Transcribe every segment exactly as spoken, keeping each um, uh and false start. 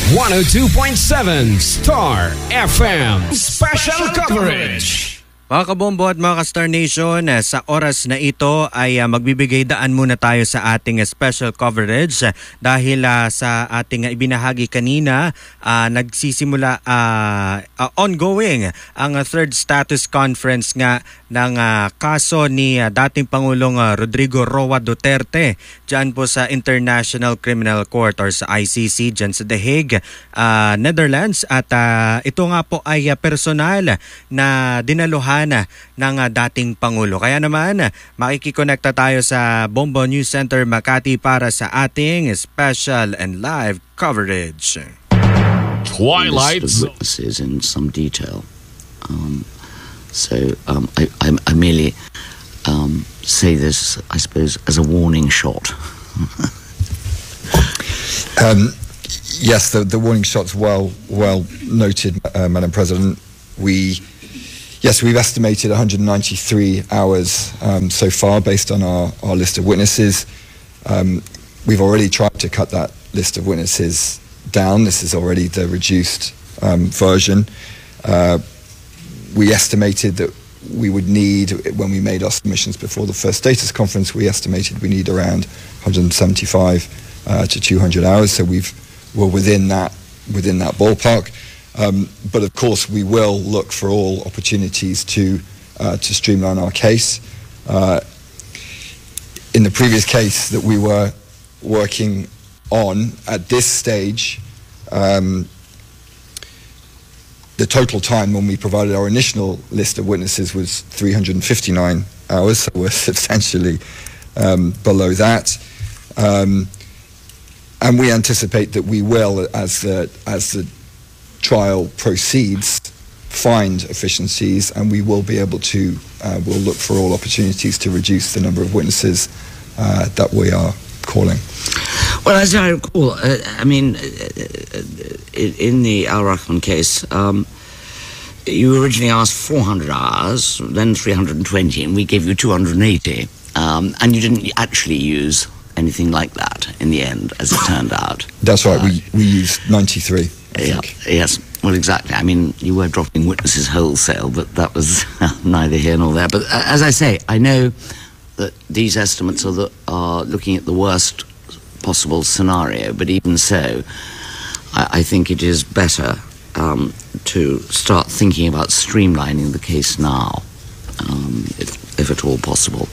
one oh two point seven Star F M Special Coverage. Mga kabombo at mga ka-Star Nation, sa oras na ito ay uh, magbibigay daan muna tayo sa ating uh, special coverage uh, dahil uh, sa ating uh, ibinahagi kanina, uh, nagsisimula uh, uh, ongoing ang uh, third status conference nga ng uh, kaso ni uh, dating Pangulong uh, Rodrigo Roa Duterte dyan po sa International Criminal Court or sa I C C dyan sa The Hague, uh, Netherlands. At uh, ito nga po ay uh, personal na dinaluhan ng uh, dating Pangulo. Kaya naman, makikikonekta tayo sa Bombo News Center Makati para sa ating special and live coverage. Twilight witnesses in some detail. Um, so um, I, I, I merely um, say this, I suppose, as a warning shot. um, yes, the, the warning shot's well well noted, uh, Madam President. We Yes, we've estimated one hundred ninety-three hours um, so far based on our, our list of witnesses. Um, we've already tried to cut that list of witnesses down. This is already the reduced um, version. Uh, we estimated that we would need, when we made our submissions before the first status conference, we estimated we need around one hundred seventy-five uh, to two hundred hours. So we've, we're within that, within that ballpark. Um, but of course, we will look for all opportunities to uh, to streamline our case. Uh, in the previous case that we were working on, at this stage, um, the total time when we provided our initial list of witnesses was three hundred fifty-nine hours, so we're substantially um, below that. Um, and we anticipate that we will, as the as the trial proceeds, find efficiencies, and we will be able to, uh, we'll look for all opportunities to reduce the number of witnesses uh, that we are calling. Well, as I recall, uh, I mean, uh, in the Al Rahman case, um, you originally asked four hundred hours, then three hundred twenty, and we gave you two hundred eighty, um, and you didn't actually use anything like that in the end, as it turned out. That's right, uh, we, we used ninety-three. Yeah, yes, well, exactly. I mean, you were dropping witnesses wholesale, but that was neither here nor there. But uh, as I say, I know that these estimates are, the, are looking at the worst possible scenario, but even so, I, I think it is better um, to start thinking about streamlining the case now, um, if, if at all possible.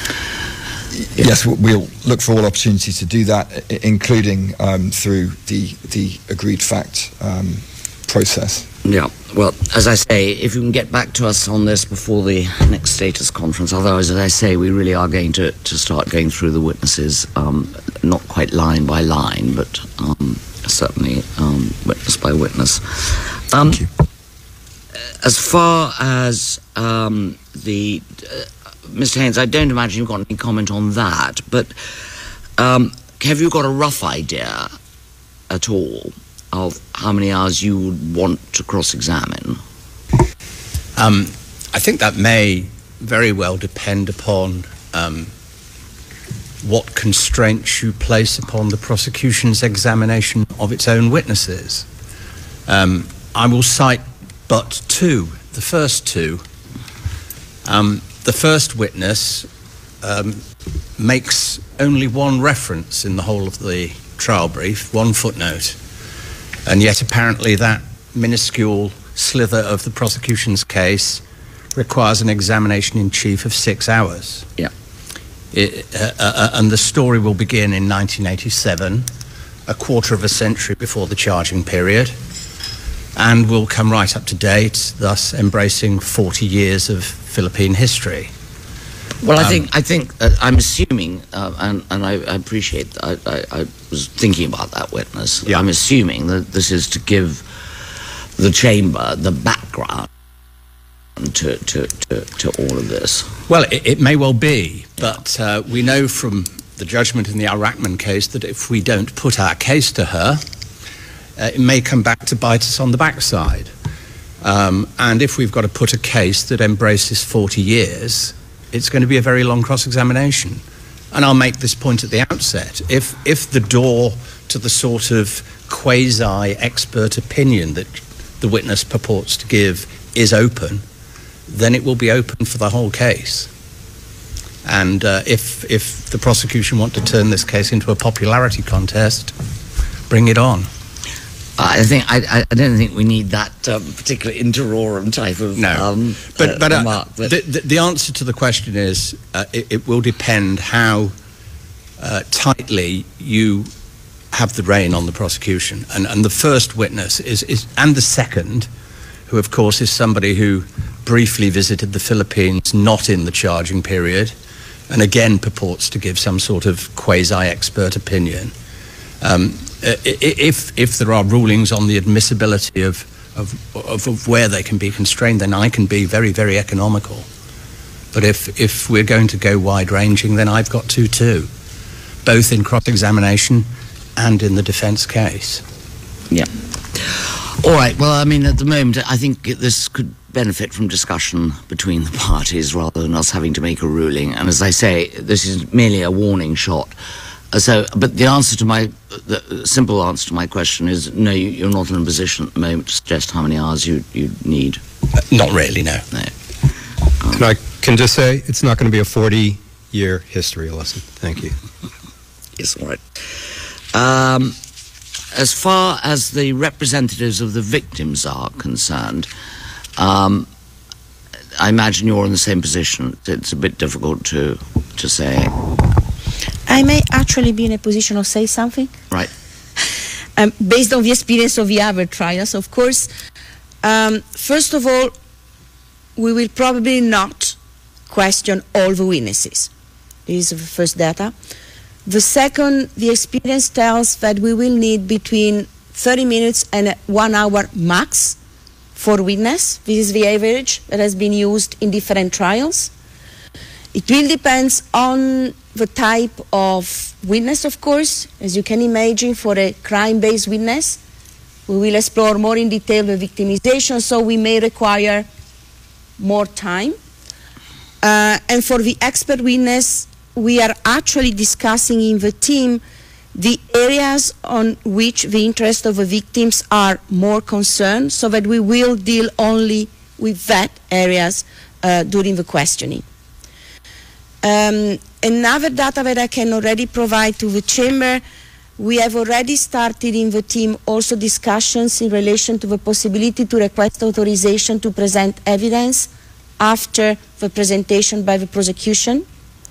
Yes, we'll look for all opportunities to do that, including um, through the the agreed fact um, process. Yeah, well, as I say, if you can get back to us on this before the next status conference, otherwise, as I say, we really are going to, to start going through the witnesses, um, not quite line by line, but um, certainly um, witness by witness. Um, Thank you. As far as um, the... Uh, Mister Haynes, I don't imagine you've got any comment on that, but um, have you got a rough idea at all of how many hours you would want to cross-examine? Um, I think that may very well depend upon um, what constraints you place upon the prosecution's examination of its own witnesses. Um, I will cite but two, the first two. Um, The first witness um, makes only one reference in the whole of the trial brief, one footnote, and yet apparently that minuscule slither of the prosecution's case requires an examination in chief of six hours. Yeah. It, uh, uh, and the story will begin in nineteen eighty-seven, a quarter of a century before the charging period, and will come right up to date, thus embracing forty years of Philippine history. Well, I um, think I think uh, I'm assuming, uh, and, and I, I appreciate. I, I, I was thinking about that witness. Yeah. I'm assuming that this is to give the chamber the background to to, to, to all of this. Well, it, it may well be, but uh, we know from the judgment in the Al Rahman case that if we don't put our case to her, uh, it may come back to bite us on the backside. Um, and if we've got to put a case that embraces forty years, it's going to be a very long cross-examination. And I'll make this point at the outset. If, if the door to the sort of quasi-expert opinion that the witness purports to give is open, then it will be open for the whole case. And uh, if if the prosecution want to turn this case into a popularity contest, bring it on. I think I, I don't think we need that um, particular interorum type of no. Um, but uh, but, uh, remark, but the, the, the answer to the question is uh, it, it will depend how uh, tightly you have the rein on the prosecution, and and the first witness is, is and the second, who of course is somebody who briefly visited the Philippines, not in the charging period, and again purports to give some sort of quasi-expert opinion. Um, if if there are rulings on the admissibility of, of of of where they can be constrained, then I can be very, very economical. But if if we're going to go wide-ranging, then I've got to too, both in cross-examination and in the defence case. Yeah. All right. Well, I mean, at the moment, I think this could benefit from discussion between the parties rather than us having to make a ruling. And as I say, this is merely a warning shot. Uh, so, but the answer to my, the simple answer to my question is no. You, you're not in a position at the moment to suggest how many hours you you need. Uh, not really, no. No. Um, and I can just say it's not going to be a forty-year history lesson. Thank you. Yes. All right. Um, as far as the representatives of the victims are concerned, um, I imagine you're in the same position. It's a bit difficult to to say. I may actually be in a position of say something. Right. Um, based on the experience of the other trials, of course. Um, first of all, we will probably not question all the witnesses. This is the first data. The second, the experience tells that we will need between thirty minutes and one hour max for witness. This is the average that has been used in different trials. It will depend on the type of witness, of course. As you can imagine, for a crime-based witness, we will explore more in detail the victimization, so we may require more time. Uh, and for the expert witness, we are actually discussing in the team the areas on which the interests of the victims are more concerned, so that we will deal only with that areas uh, during the questioning. Um, another data that I can already provide to the chamber, we have already started in the team also discussions in relation to the possibility to request authorization to present evidence after the presentation by the prosecution.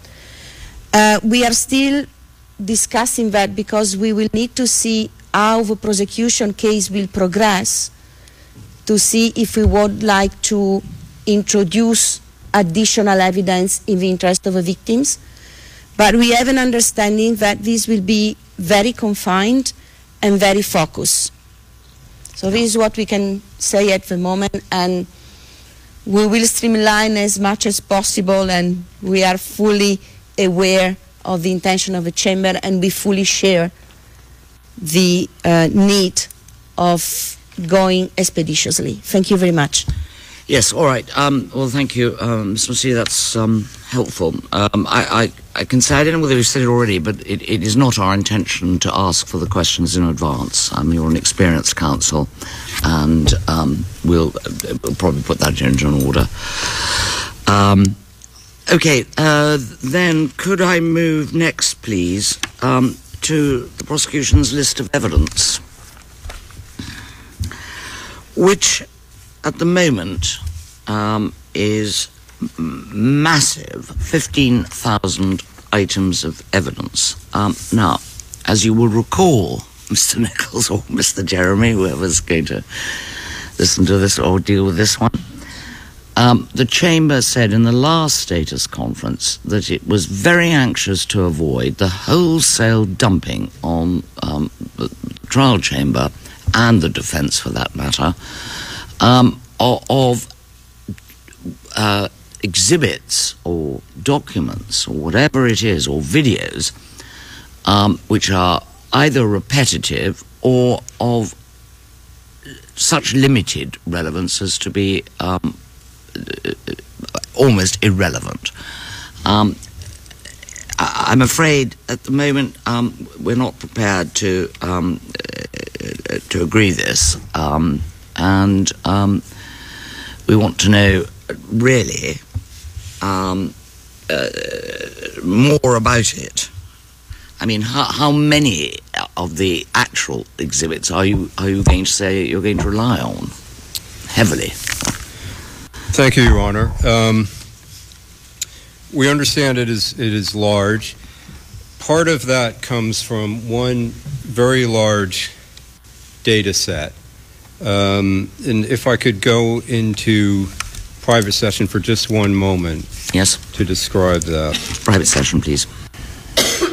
Uh, we are still discussing that because we will need to see how the prosecution case will progress to see if we would like to introduce additional evidence in the interest of the victims. But we have an understanding that this will be very confined and very focused. So this is what we can say at the moment, and we will streamline as much as possible, and we are fully aware of the intention of the chamber, and we fully share the uh, need of going expeditiously. Thank you very much. Yes, all right. Um, well, thank you, um, Miz Massey. That's um, helpful. Um, I, I, I can say, I don't know whether we've said it already, but it, it is not our intention to ask for the questions in advance. Um, you're an experienced counsel, and um, we'll, uh, we'll probably put that into an order. Um, okay, uh, then could I move next, please, um, to the prosecution's list of evidence, which at the moment um, is m- massive, fifteen thousand items of evidence. Um, now, as you will recall, Mister Nichols or Mister Jeremy, whoever's going to listen to this or deal with this one, um, the Chamber said in the last status conference that it was very anxious to avoid the wholesale dumping on um, the trial chamber and the defence, for that matter, Um, of, of uh, exhibits or documents or whatever it is, or videos, um, which are either repetitive or of such limited relevance as to be um, almost irrelevant. Um, I- I'm afraid at the moment um, we're not prepared to um, to agree this, um, and um, we want to know really um, uh, more about it. I mean, how, how many of the actual exhibits are you are you going to say you're going to rely on heavily? Thank you, Your Honor. Um, we understand it is it is large. Part of that comes from one very large data set. Um, and if I could go into private session for just one moment. Yes. To describe that. Private session, please.